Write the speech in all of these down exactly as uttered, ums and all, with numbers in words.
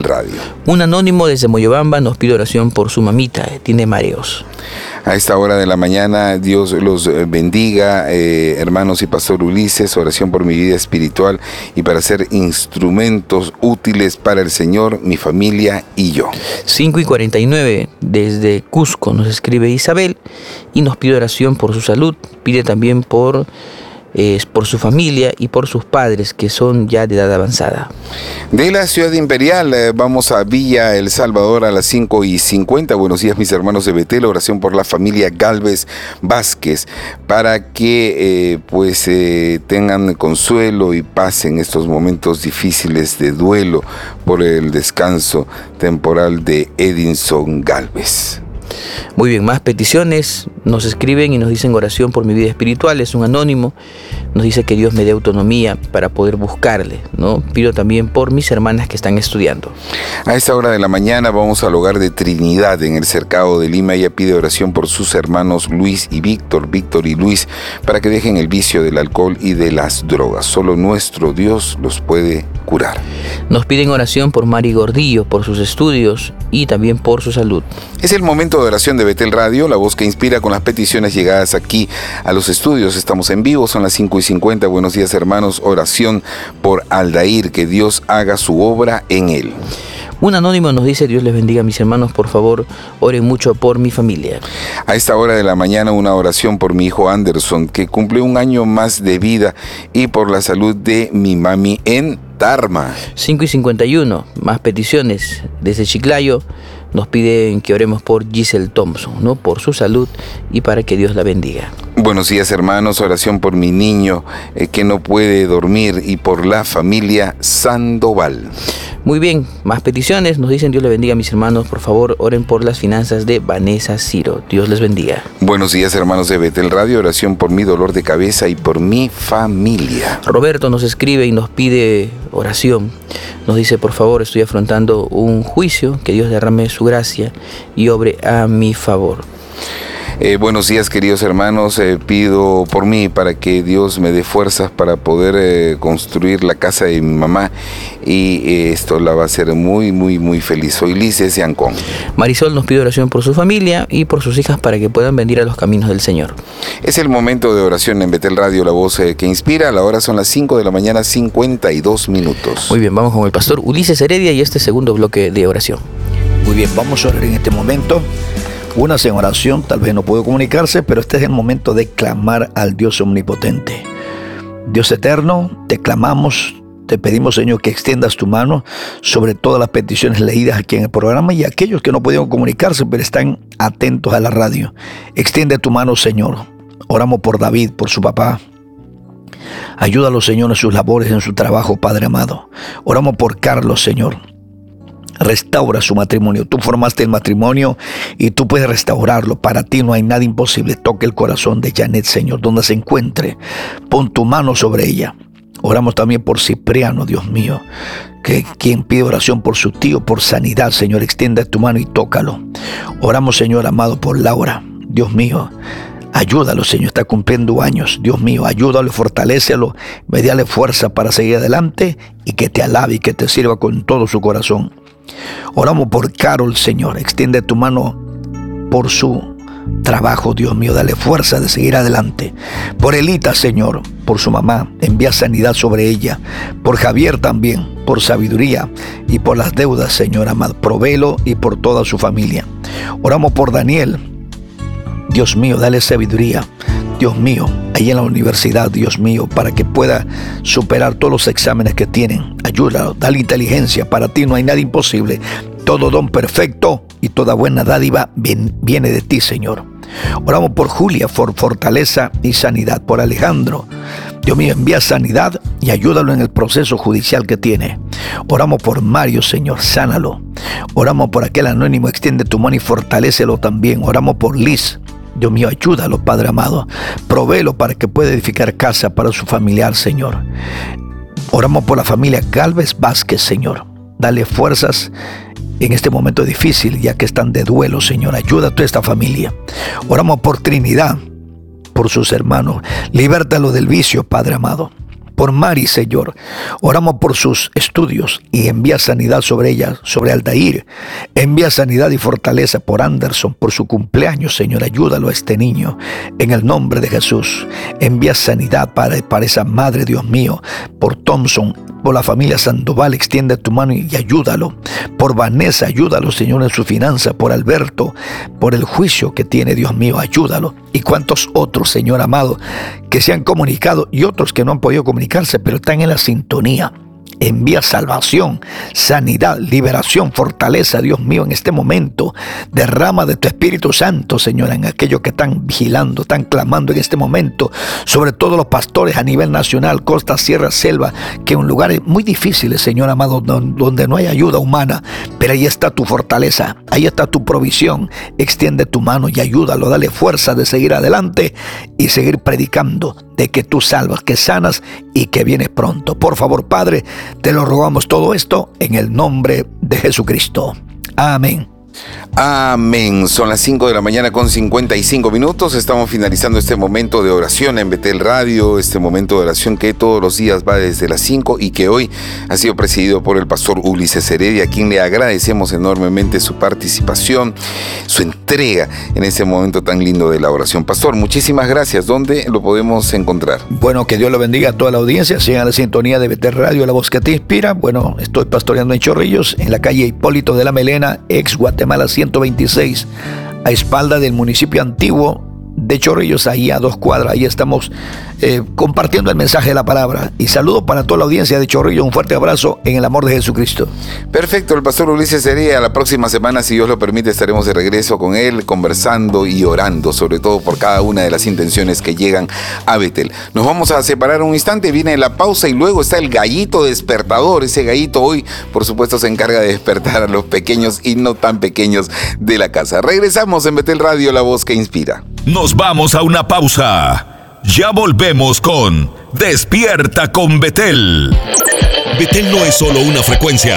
Radio. Un anónimo desde Moyobamba nos pide oración por su mamita, tiene mareos. A esta hora de la mañana, Dios los bendiga, eh, hermanos y Pastor Ulises, oración por mi vida espiritual y para ser instrumentos útiles para el Señor, mi familia y yo. cinco y cuarenta y nueve, desde Cusco nos escribe Isabel y nos pide oración por su salud, pide también por... Eh, por su familia y por sus padres que son ya de edad avanzada. De la ciudad imperial eh, vamos a Villa El Salvador a las cinco y cincuenta. Buenos días, mis hermanos de Betel, oración por la familia Galvez Vázquez para que eh, pues eh, tengan consuelo y paz en estos momentos difíciles de duelo por el descanso temporal de Edinson Galvez. Muy bien, más peticiones, nos escriben y nos dicen oración por mi vida espiritual, es un anónimo, nos dice que Dios me dé autonomía para poder buscarle, ¿no? Pido también por mis hermanas que están estudiando. A esta hora de la mañana vamos al hogar de Trinidad en el Cercado de Lima. Ella pide oración por sus hermanos Luis y Víctor, Víctor y Luis, para que dejen el vicio del alcohol y de las drogas. Solo nuestro Dios los puede curar. Nos piden oración por Mari Gordillo, por sus estudios y también por su salud. Es el momento de oración de Betel Radio, la voz que inspira con las peticiones llegadas aquí a los estudios. Estamos en vivo, son las cinco y cincuenta. Buenos días, hermanos. Oración por Aldair, que Dios haga su obra en él. Un anónimo nos dice: Dios les bendiga, mis hermanos, por favor, oren mucho por mi familia. A esta hora de la mañana, una oración por mi hijo Anderson, que cumple un año más de vida, y por la salud de mi mami en Tarma. cinco y cincuenta y uno, más peticiones. Desde Chiclayo nos piden que oremos por Giselle Thompson, ¿no? Por su salud y para que Dios la bendiga. Buenos días, hermanos. Oración por mi niño eh, que no puede dormir y por la familia Sandoval. Muy bien, más peticiones. Nos dicen: Dios le bendiga, mis hermanos. Por favor, oren por las finanzas de Vanessa Ciro. Dios les bendiga. Buenos días, hermanos de Betel Radio. Oración por mi dolor de cabeza y por mi familia. Roberto nos escribe y nos pide oración. Nos dice: por favor, estoy afrontando un juicio. Que Dios derrame su gracia y obre a mi favor. Eh, buenos días, queridos hermanos. Eh, pido por mí para que Dios me dé fuerzas para poder eh, construir la casa de mi mamá, y eh, esto la va a hacer muy, muy, muy feliz. Soy Lices de Ancón. Marisol nos pide oración por su familia y por sus hijas para que puedan venir a los caminos del Señor. Es el momento de oración en Betel Radio, la voz eh, que inspira. La hora son las cinco de la mañana, cincuenta y dos minutos. Muy bien, vamos con el pastor Ulises Heredia y este segundo bloque de oración. Muy bien, vamos a orar en este momento. Unas en oración, tal vez no puedo comunicarse, pero este es el momento de clamar al Dios omnipotente. Dios eterno, te clamamos, te pedimos, Señor, que extiendas tu mano sobre todas las peticiones leídas aquí en el programa y aquellos que no pudieron comunicarse, pero están atentos a la radio. Extiende tu mano, Señor. Oramos por David, por su papá. Ayúdalo, Señor, en sus labores, en su trabajo, Padre amado. Oramos por Carlos, Señor. Restaura su matrimonio. Tú formaste el matrimonio y tú puedes restaurarlo. Para ti no hay nada imposible. Toca el corazón de Janet, Señor, donde se encuentre. Pon tu mano sobre ella. Oramos también por Cipriano, Dios mío, que quien pide oración por su tío, por sanidad, Señor, extienda tu mano y tócalo. Oramos, Señor amado, por Laura. Dios mío, ayúdalo, Señor, está cumpliendo años. Dios mío, ayúdalo, fortalécelo, dale fuerza para seguir adelante y que te alabe y que te sirva con todo su corazón. Oramos por Carol, Señor, extiende tu mano por su trabajo, Dios mío, dale fuerza de seguir adelante. Por Elita, Señor, por su mamá, envía sanidad sobre ella. Por Javier también, por sabiduría y por las deudas, Señor amado, provéelo y por toda su familia. Oramos por Daniel, Dios mío, dale sabiduría, Dios mío, ahí en la universidad, Dios mío, para que pueda superar todos los exámenes que tienen. Ayúdalo, dale inteligencia, para ti no hay nada imposible. Todo don perfecto y toda buena dádiva viene de ti, Señor. Oramos por Julia, por fortaleza y sanidad. Por Alejandro, Dios mío, envía sanidad y ayúdalo en el proceso judicial que tiene. Oramos por Mario, Señor, sánalo. Oramos por aquel anónimo, extiende tu mano y fortalécelo también. Oramos por Liz. Dios mío, ayúdalo, Padre amado. Provéelo para que pueda edificar casa para su familiar, Señor. Oramos por la familia Galvez Vázquez, Señor. Dale fuerzas en este momento difícil, ya que están de duelo, Señor. Ayuda a toda esta familia. Oramos por Trinidad, por sus hermanos. Libértalo del vicio, Padre amado. por Mari, Señor. Oramos por sus estudios y envía sanidad sobre ella, sobre Aldair. Envía sanidad y fortaleza por Anderson, por su cumpleaños, Señor. Ayúdalo a este niño, en el nombre de Jesús. Envía sanidad para, para esa madre, Dios mío, por Thompson, por la familia Sandoval. Extiende tu mano y ayúdalo. Por Vanessa, ayúdalo, Señor, en su finanza. Por Alberto, por el juicio que tiene, Dios mío, ayúdalo. Y cuántos otros, Señor amado, que se han comunicado y otros que no han podido comunicarse, pero están en la sintonía. Envía salvación, sanidad, liberación, fortaleza, Dios mío, en este momento. Derrama de tu Espíritu Santo, Señor, en aquellos que están vigilando, están clamando en este momento, sobre todo los pastores a nivel nacional, costa, sierra, selva, que en lugares muy difíciles, Señor amado, donde no hay ayuda humana, pero ahí está tu fortaleza, ahí está tu provisión. Extiende tu mano y ayúdalo, dale fuerza de seguir adelante y seguir predicando de que tú salvas, que sanas y que vienes pronto. Por favor, Padre, te lo rogamos todo esto en el nombre de Jesucristo. Amén. Amén. Son las cinco de la mañana con cincuenta y cinco minutos. Estamos finalizando este momento de oración en Betel Radio, este momento de oración que todos los días va desde las cinco y que hoy ha sido presidido por el pastor Ulises Heredia, a quien le agradecemos enormemente su participación, su entrega en este momento tan lindo de la oración. Pastor, muchísimas gracias. ¿Dónde lo podemos encontrar? Bueno, que Dios lo bendiga a toda la audiencia. Sigan la sintonía de Betel Radio, la voz que te inspira. Bueno, estoy pastoreando en Chorrillos, en la calle Hipólito de la Melena, ex Guatemala ciento veintiséis, a espalda del municipio antiguo de Chorrillos, ahí a dos cuadras. Ahí estamos eh, compartiendo el mensaje de la palabra. Y saludos para toda la audiencia de Chorrillos. Un fuerte abrazo en el amor de Jesucristo. Perfecto, el pastor Ulises Heredia. La próxima semana, si Dios lo permite, estaremos de regreso con él, conversando y orando, sobre todo por cada una de las intenciones que llegan a Betel. Nos vamos a separar un instante, viene la pausa y luego está el gallito despertador. Ese gallito hoy, por supuesto, se encarga de despertar a los pequeños y no tan pequeños de la casa. Regresamos en Betel Radio, la voz que inspira. Nos vamos a una pausa. Ya volvemos con Despierta con Betel. Betel no es solo una frecuencia.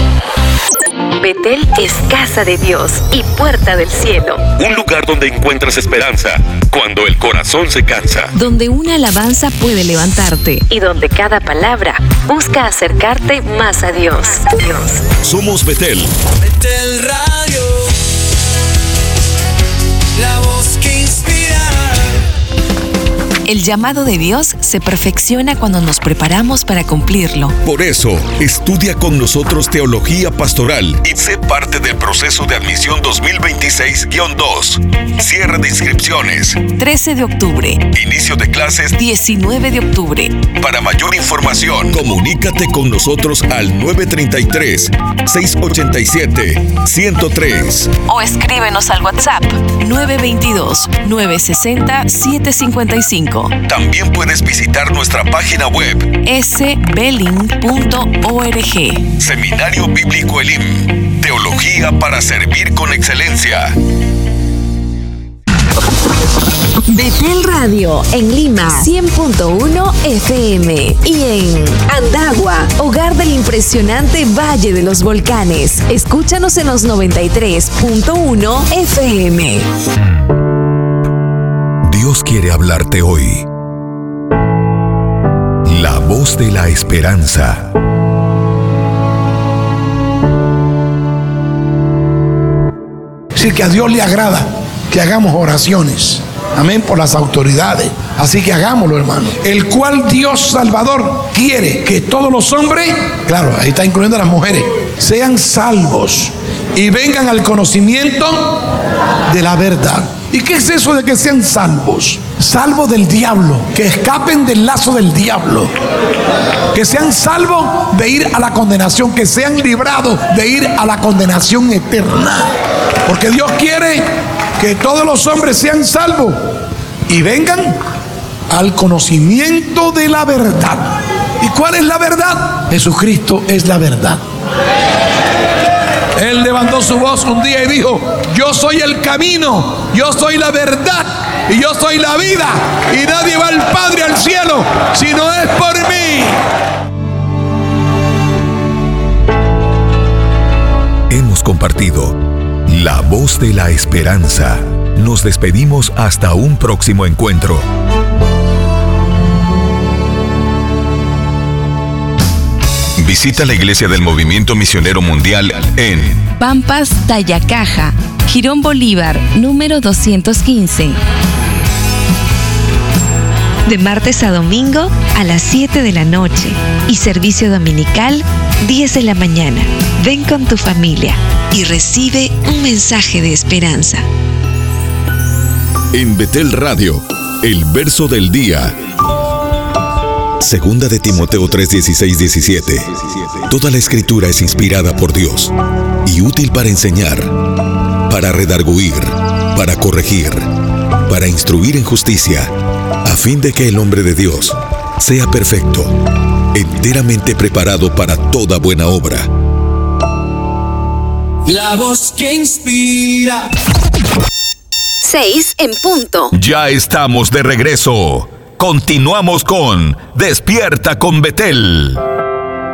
Betel es casa de Dios y puerta del cielo. Un lugar donde encuentras esperanza cuando el corazón se cansa. Donde una alabanza puede levantarte y donde cada palabra busca acercarte más a Dios. Dios. Somos Betel. Betel Radio, la voz que inspira. El llamado de Dios se perfecciona cuando nos preparamos para cumplirlo. Por eso, estudia con nosotros Teología Pastoral y sé parte del proceso de admisión dos mil veintiséis guión dos. Cierre de inscripciones. trece de octubre. Inicio de clases. diecinueve de octubre. Para mayor información, comunícate con nosotros al nueve treinta y tres, seiscientos ochenta y siete, ciento tres. O escríbenos al WhatsApp nueve veintidós, novecientos sesenta, setecientos cincuenta y cinco. También puedes visitar nuestra página web s beling punto org. Seminario Bíblico Elim. Teología para servir con excelencia. Betel Radio en Lima cien punto uno F M y en Andagua, hogar del impresionante Valle de los Volcanes. Escúchanos en los noventa y tres punto uno F M. Dios quiere hablarte hoy. La voz de la esperanza. Sí, que a Dios le agrada que hagamos oraciones. Amén, por las autoridades. Así que hagámoslo, hermano. El cual Dios Salvador quiere que todos los hombres, claro, ahí está incluyendo a las mujeres, sean salvos y vengan al conocimiento de la verdad. ¿Y qué es eso de que sean salvos? Salvos del diablo, que escapen del lazo del diablo, que sean salvos de ir a la condenación, que sean librados de ir a la condenación eterna. Porque Dios quiere que todos los hombres sean salvos y vengan al conocimiento de la verdad. ¿Y cuál es la verdad? Jesucristo es la verdad. Él levantó su voz un día y dijo: yo soy el camino, yo soy la verdad y yo soy la vida, y nadie va al Padre, al cielo, si no es por mí. Hemos compartido La Voz de la Esperanza. Nos despedimos hasta un próximo encuentro. Visita la Iglesia del Movimiento Misionero Mundial en Pampas, Tayacaja, Girón Bolívar, número doscientos quince. De martes a domingo a las siete de la noche y servicio dominical diez de la mañana. Ven con tu familia y recibe un mensaje de esperanza. En Betel Radio, el verso del día. Segunda de Timoteo tres, dieciséis, diecisiete. Toda la escritura es inspirada por Dios y útil para enseñar, para redarguir, para corregir, para instruir en justicia, a fin de que el hombre de Dios sea perfecto, enteramente preparado para toda buena obra. La voz que inspira. Seis en punto. Ya estamos de regreso. Continuamos con Despierta con Betel.